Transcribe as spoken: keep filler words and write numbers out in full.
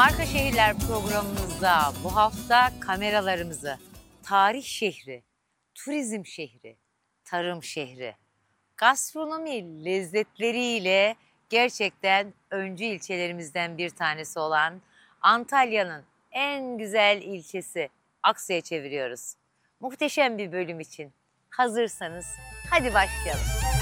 Marka Şehirler programımızda bu hafta kameralarımızı tarih şehri, turizm şehri, tarım şehri, gastronomi lezzetleriyle gerçekten öncü ilçelerimizden bir tanesi olan Antalya'nın en güzel ilçesi Aksa'ya çeviriyoruz. Muhteşem bir bölüm için hazırsanız hadi başlayalım.